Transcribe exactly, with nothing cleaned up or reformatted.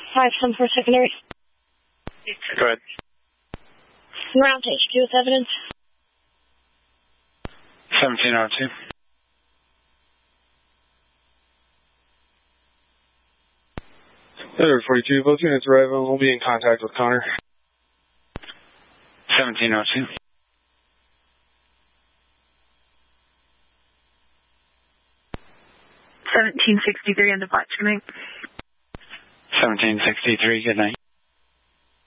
five seven four secondary. Go ahead. Round to H Q with evidence. seventeen oh two. Center forty-two, both units arrival. We'll be in contact with Connor. seventeen oh two. seventeen sixty-three on the watch, good night. seventeen sixty-three, good night.